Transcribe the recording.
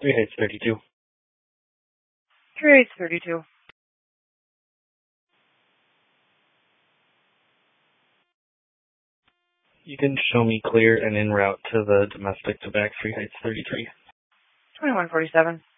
3 Heights 32. 3 Heights 32. You can show me clear and en route to the domestic to back 3 Heights 33. 2147.